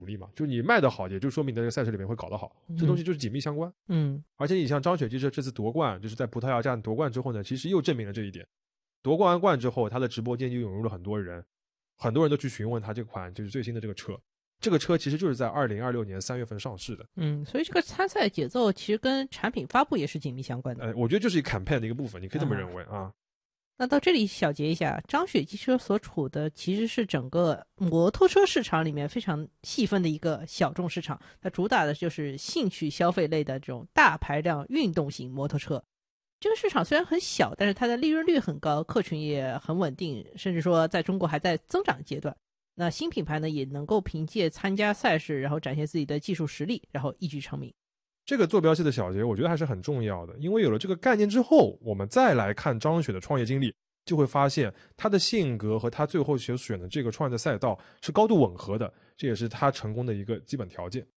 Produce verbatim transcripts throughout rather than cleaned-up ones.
力嘛，就你卖得好，也就说明你在这个赛事里面会搞得好，这东西就是紧密相关。 嗯， 而且你像张雪机车这次夺冠，就是在葡萄牙站夺冠之后呢，其实又证明了这一点。夺冠完冠之后，他的直播间就涌入了很多人，很多人都去询问他这款就是最新的这个车。这个车其实就是在二零二六年三月份上市的。 嗯，所以这个参赛节奏其实跟产品发布也是紧密相关的。 呃，我觉得就是一 campaign 的一个部分，你可以这么认为啊。啊那到这里小结一下，张雪机车所处的其实是整个摩托车市场里面非常细分的一个小众市场，它主打的就是兴趣消费类的这种大排量运动型摩托车。这个市场虽然很小，但是它的利润率很高，客群也很稳定，甚至说在中国还在增长阶段。那新品牌呢，也能够凭借参加赛事，然后展现自己的技术实力，然后一举成名。 这个坐标系的小结我觉得还是很重要的，因为有了这个概念之后，我们再来看张雪的创业经历，就会发现他的性格和他最后所选的这个创业的赛道是高度吻合的，这也是他成功的一个基本条件。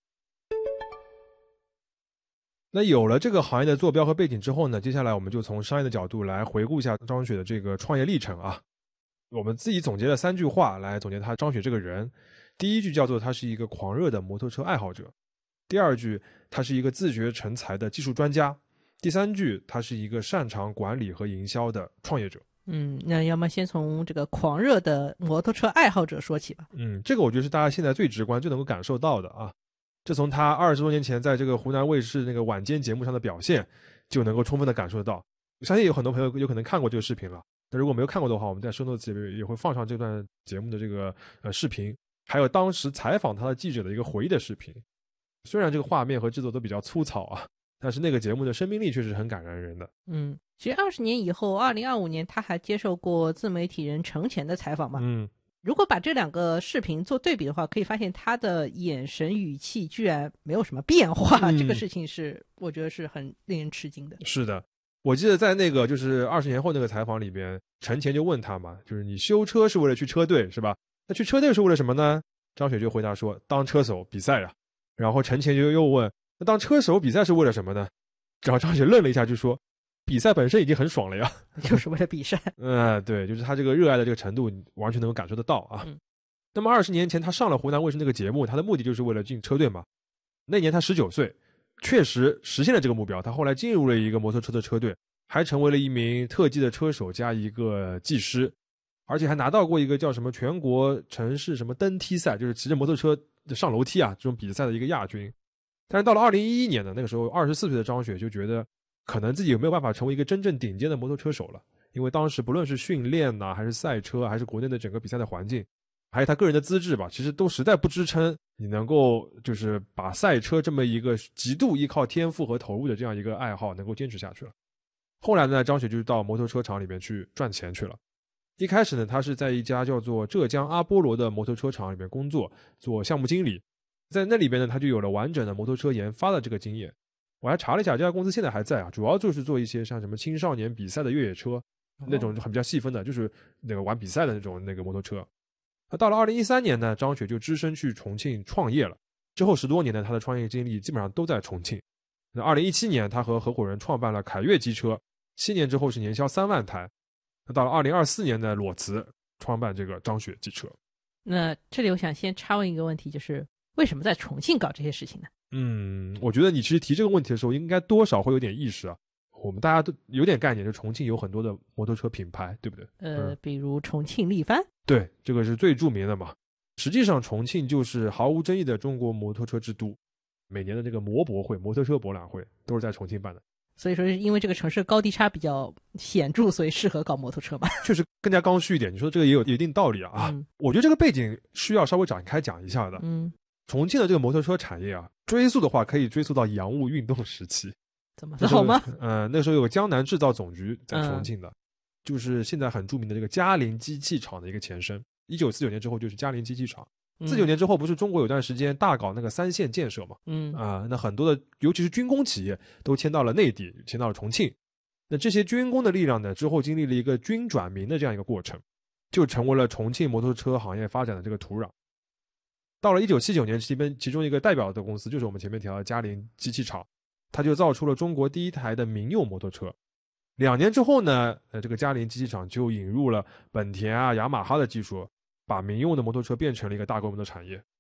那有了这个行业的坐标和背景之后呢，接下来我们就从商业的角度来回顾一下张雪的这个创业历程啊。我们自己总结了三句话来总结他张雪这个人。第一句叫做他是一个狂热的摩托车爱好者，第二句他是一个自学成才的技术专家，第三句他是一个擅长管理和营销的创业者。 嗯，那要么先从这个狂热的摩托车爱好者说起吧。 嗯，这个我觉得是大家现在最直观最能够感受到的啊。这从他二十多年前在这个湖南卫视那个晚间节目上的表现就能够充分的感受得到。我相信有很多朋友有可能看过这个视频了，那如果没有看过的话，我们在 show notes 里也会放上这段节目的这个呃视频，还有当时采访他的记者的一个回忆的视频。虽然这个画面和制作都比较粗糙啊，但是那个节目的生命力确实很感染人的。 嗯，其实二十年以后，二零二五年他还接受过自媒体人程前的采访嘛。 嗯， 如果把这两个视频做对比的话，可以发现他的眼神语气居然没有什么变化，嗯、这个事情是我觉得是很令人吃惊的。 是的，我记得在那个就是二十年后那个采访里边，程前就问他嘛，就是你修车是为了去车队是吧？那去车队是为了什么呢？张雪就回答说，当车手比赛呀。然后程前就又问，那当车手比赛是为了什么呢？然后张雪愣了一下就说，比赛本身已经很爽了呀， 就是为了比赛。 嗯，对，就是他这个热爱的这个程度完全能够感受得到啊。 嗯、 那么二十年前他上了湖南卫视那个节目，他的目的就是为了进车队嘛。那年他十九岁，确实实现了这个目标，他后来进入了一个摩托车的车队，还成为了一名特技的车手加一个技师，而且还拿到过一个叫什么全国城市什么登梯赛，就是骑着摩托车上楼梯啊这种比赛的一个亚军。但是到了二零一一年呢，那个时候二十四岁的张雪就觉得可能自己有没有办法成为一个真正顶尖的摩托车手了，因为当时不论是训练啊还是赛车还是国内的整个比赛的环境，还有他个人的资质吧，其实都实在不支撑你能够就是把赛车这么一个极度依靠天赋和投入的这样一个爱好能够坚持下去了。后来呢，张雪就到摩托车厂里面去赚钱去了。一开始呢，他是在一家叫做浙江阿波罗的摩托车厂里面工作，做项目经理。在那里边呢，他就有了完整的摩托车研发的这个经验。我还查了一下，这家公司现在还在啊，主要就是做一些像什么青少年比赛的越野车，那种很比较细分的，就是那个玩比赛的那种那个摩托车。那到了二零一三年呢，张雪就只身去重庆创业了。之后十多年呢，他的创业经历基本上都在重庆。那二零一七年，他和合伙人创办了凯越机车，七年之后是年销三万台。那到了二零二四年呢，裸辞创办这个张雪机车。 那这里我想先插问一个问题，就是为什么在重庆搞这些事情呢？ 嗯，我觉得你其实提这个问题的时候，应该多少会有点意识啊。我们大家都有点概念，就重庆有很多的摩托车品牌，对不对？ 呃， 嗯、 比如重庆力帆。 对，这个是最著名的嘛。实际上，重庆就是毫无争议的中国摩托车之都。每年的这个摩博会、摩托车博览会都是在重庆办的。 所以说，是因为这个城市高低差比较显著，所以适合搞摩托车吧？ 确实更加刚需一点。你说这个也有一定道理啊。 嗯、 我觉得这个背景需要稍微展开讲一下的。 嗯。 重庆的这个摩托车产业啊，追溯的话可以追溯到洋务运动时期。 怎么好吗？ 呃，那时候有个江南制造总局在重庆的，嗯、就是现在很著名的这个嘉陵机器厂的一个前身。一九四九年之后就是嘉陵机器厂。四九、嗯、年之后不是中国有段时间大搞那个三线建设嘛？嗯啊、呃，那很多的尤其是军工企业都迁到了内地，迁到了重庆。那这些军工的力量呢，之后经历了一个军转民的这样一个过程，就成为了重庆摩托车行业发展的这个土壤。到了一九七九年，其边其中一个代表的公司就是我们前面提到的嘉陵机器厂，它就造出了中国第一台的民用摩托车。两年之后呢，呃，这个嘉陵机器厂就引入了本田啊、雅马哈的技术，把民用的摩托车变成了一个大规模的产业。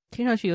听上去有